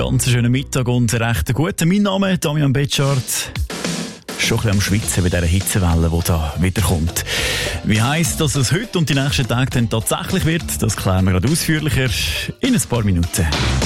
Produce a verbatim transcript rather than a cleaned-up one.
Ganz schönen Mittag und recht guten. Mein Name ist Damian Betschart. Schon ein bisschen am Schwitzen bei dieser Hitzewelle, die da wieder kommt. Wie heisst, dass es heute und die nächsten Tage dann tatsächlich wird, das klären wir gerade ausführlicher in ein paar Minuten.